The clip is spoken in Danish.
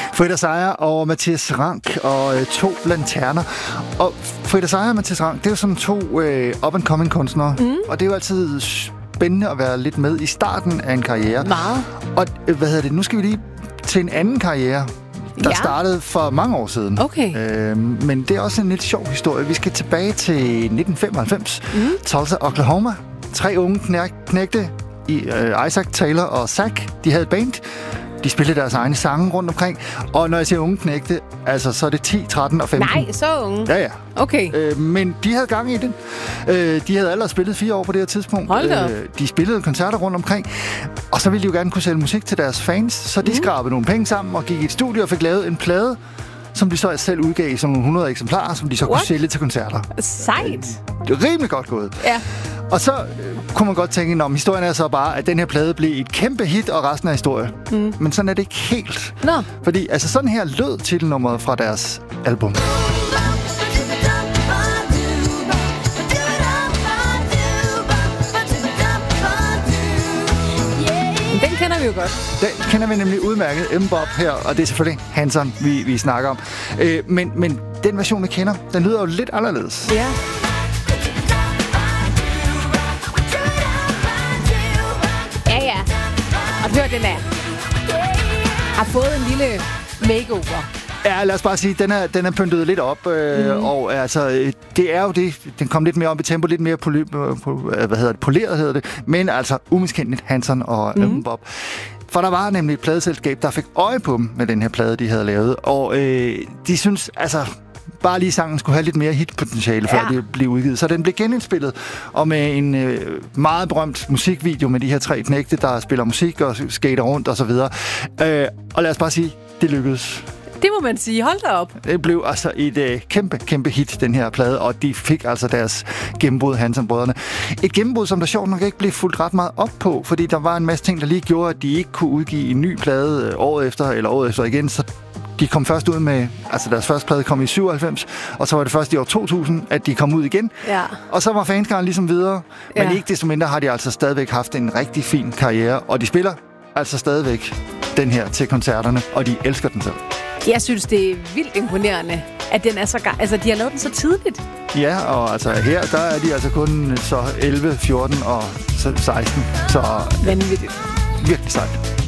Frida Seier og Mathias Rank og to lanterner. Og Frida Seier og Mathias Rank, det er jo som to up-and-coming kunstnere. Og det er jo altid spændende at være lidt med i starten af en karriere. Meget. Og nu skal vi lige til en anden karriere, der startede for mange år siden. Okay. Men det er også en lidt sjov historie. Vi skal tilbage til 1995. Tulsa, Oklahoma. 3 unge knægte, Isaac, Taylor og Zach, de havde et band. De spillede deres egne sange rundt omkring. Og når jeg siger unge knægte, altså så er det 10, 13 og 15. Nej, så unge. Ja. Okay. Men de havde gang i den. De havde allerede spillet 4 år på det her tidspunkt. Hold da op. De spillede koncerter rundt omkring. Og så ville de jo gerne kunne sælge musik til deres fans. Så de skrabede nogle penge sammen og gik i et studie og fik lavet en plade, som de så selv udgav som nogle 100 eksemplarer, som de så kunne sælge til koncerter. Sejt. Det er rimelig godt gået. Ja. Og så kunne man godt tænke, om historien er så bare, at den her plade blev et kæmpe hit, og resten af historien. Men sådan er det ikke helt. Nå. Fordi altså sådan her lød titelnummeret fra deres album. Den kender vi jo godt. Den kender vi nemlig udmærket, M-Bop her, og det er selvfølgelig Hanson, vi snakker om. Men den version, vi kender, den lyder jo lidt anderledes. Ja. Og hør, den har fået en lille makeover. Ja, lad os bare sige, den er pyntet lidt op, og altså, det er jo det, den kom lidt mere op i tempo, lidt mere poleret hedder det, men altså umiskendeligt Hanson og M-Bop. For der var nemlig et pladeselskab, der fik øje på dem med den her plade, de havde lavet, og de synes, altså, bare lige sangen skulle have lidt mere hitpotentiale, før det blev udgivet. Så den blev genindspillet, og med en meget berømt musikvideo med de her 3 knægte, der spiller musik og skater rundt og så videre. Og lad os bare sige, det lykkedes. Det må man sige. Hold da op. Det blev altså et kæmpe hit, den her plade, og de fik altså deres gennembrud, Hanson-brødrene. Et gennembrud, som der sjovt nok ikke blev fuldt ret meget op på, fordi der var en masse ting, der lige gjorde, at de ikke kunne udgive en ny plade året efter igen, så de kom først ud med, altså deres første plade kom i 97, og så var det først i år 2000, at de kom ud igen. Ja. Og så var fanskaren ligesom videre, men ikke desto mindre har de altså stadigvæk haft en rigtig fin karriere, og de spiller altså stadigvæk den her til koncerterne, og de elsker den selv. Jeg synes, det er vildt imponerende, at den er så altså, de har lavet den så tidligt. Ja, og altså her, der er de altså kun så 11, 14 og 16, så vanvittigt. Virkelig sejt.